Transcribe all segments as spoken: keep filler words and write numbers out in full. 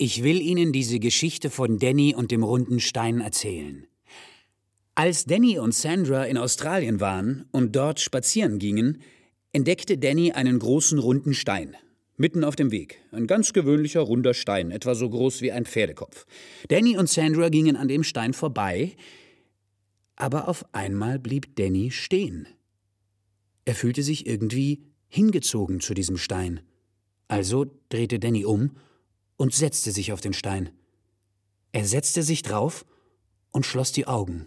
Ich will Ihnen diese Geschichte von Danny und dem runden Stein erzählen. Als Danny und Sandra in Australien waren und dort spazieren gingen, entdeckte Danny einen großen runden Stein. Mitten auf dem Weg. Ein ganz gewöhnlicher runder Stein, etwa so groß wie ein Pferdekopf. Danny und Sandra gingen an dem Stein vorbei, aber auf einmal blieb Danny stehen. Er fühlte sich irgendwie hingezogen zu diesem Stein. Also drehte Danny um und setzte sich auf den Stein. Er setzte sich drauf und schloss die Augen.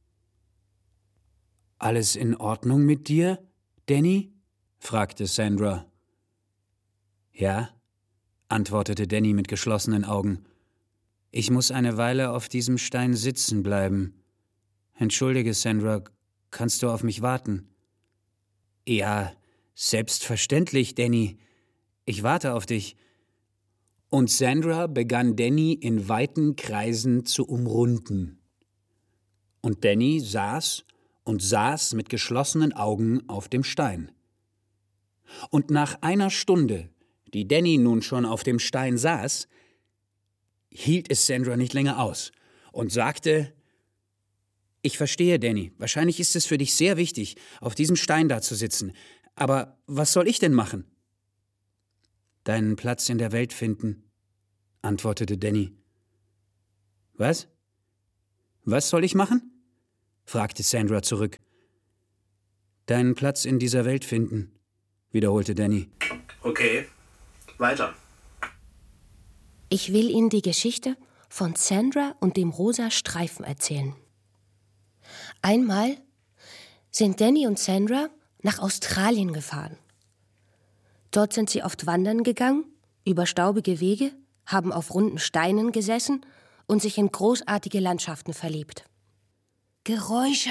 »Alles in Ordnung mit dir, Danny?« fragte Sandra. »Ja«, antwortete Danny mit geschlossenen Augen. »Ich muss eine Weile auf diesem Stein sitzen bleiben. Entschuldige, Sandra, kannst du auf mich warten?« »Ja, selbstverständlich, Danny. Ich warte auf dich.« Und Sandra begann Danny in weiten Kreisen zu umrunden. Und Danny saß und saß mit geschlossenen Augen auf dem Stein. Und nach einer Stunde, die Danny nun schon auf dem Stein saß, hielt es Sandra nicht länger aus und sagte: »Ich verstehe, Danny, wahrscheinlich ist es für dich sehr wichtig, auf diesem Stein da zu sitzen. Aber was soll ich denn machen?« »Deinen Platz in der Welt finden«, antwortete Danny. »Was? Was soll ich machen?« fragte Sandra zurück. »Deinen Platz in dieser Welt finden«, wiederholte Danny. Okay, weiter. Ich will Ihnen die Geschichte von Sandra und dem rosa Streifen erzählen. Einmal sind Danny und Sandra nach Australien gefahren. Dort sind sie oft wandern gegangen, über staubige Wege, haben auf runden Steinen gesessen und sich in großartige Landschaften verliebt. Geräusche!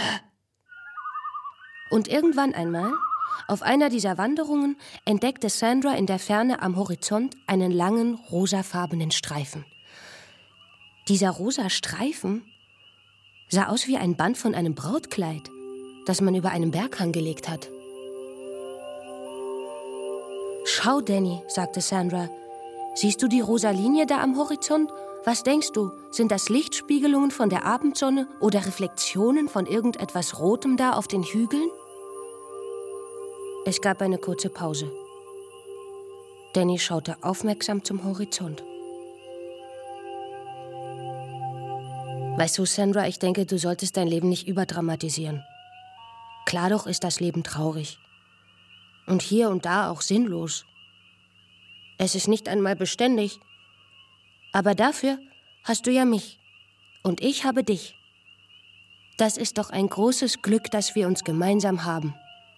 Und irgendwann einmal, auf einer dieser Wanderungen, entdeckte Sandra in der Ferne am Horizont einen langen, rosafarbenen Streifen. Dieser rosa Streifen sah aus wie ein Band von einem Brautkleid, das man über einen Berghang gelegt hat. »Schau, Danny«, sagte Sandra, »siehst du die rosa Linie da am Horizont? Was denkst du, sind das Lichtspiegelungen von der Abendsonne oder Reflexionen von irgendetwas Rotem da auf den Hügeln?« Es gab eine kurze Pause. Danny schaute aufmerksam zum Horizont. »Weißt du, Sandra, ich denke, du solltest dein Leben nicht überdramatisieren. Klar doch ist das Leben traurig. Und hier und da auch sinnlos. Es ist nicht einmal beständig. Aber dafür hast du ja mich. Und ich habe dich. Das ist doch ein großes Glück, das wir uns gemeinsam haben.«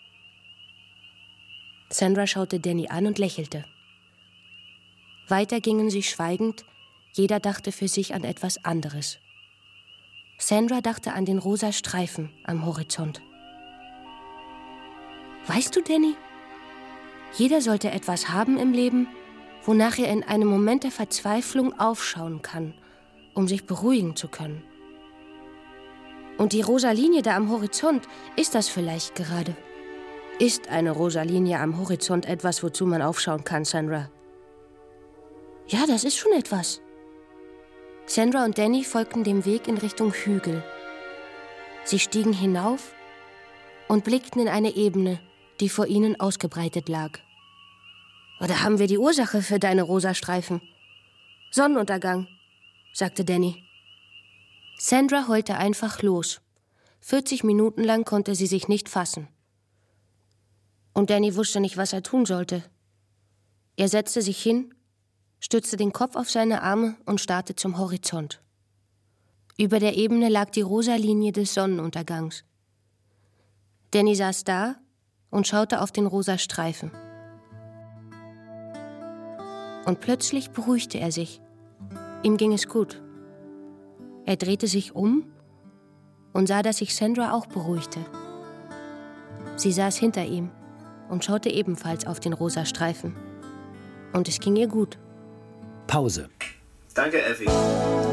Sandra schaute Danny an und lächelte. Weiter gingen sie schweigend, jeder dachte für sich an etwas anderes. Sandra dachte an den rosa Streifen am Horizont. »Weißt du, Danny, jeder sollte etwas haben im Leben, wonach er in einem Moment der Verzweiflung aufschauen kann, um sich beruhigen zu können. Und die rosa Linie da am Horizont ist das vielleicht gerade. Ist eine rosa Linie am Horizont etwas, wozu man aufschauen kann, Sandra?« »Ja, das ist schon etwas.« Sandra und Danny folgten dem Weg in Richtung Hügel. Sie stiegen hinauf und blickten in eine Ebene, die vor ihnen ausgebreitet lag. »Oder haben wir die Ursache für deine rosa Streifen?« »Sonnenuntergang«, sagte Danny. Sandra heulte einfach los. vierzig Minuten lang konnte sie sich nicht fassen. Und Danny wusste nicht, was er tun sollte. Er setzte sich hin, stützte den Kopf auf seine Arme und starrte zum Horizont. Über der Ebene lag die rosa Linie des Sonnenuntergangs. Danny saß da und schaute auf den rosa Streifen. Und plötzlich beruhigte er sich. Ihm ging es gut. Er drehte sich um und sah, dass sich Sandra auch beruhigte. Sie saß hinter ihm und schaute ebenfalls auf den rosa Streifen. Und es ging ihr gut. Pause. Danke, Effi.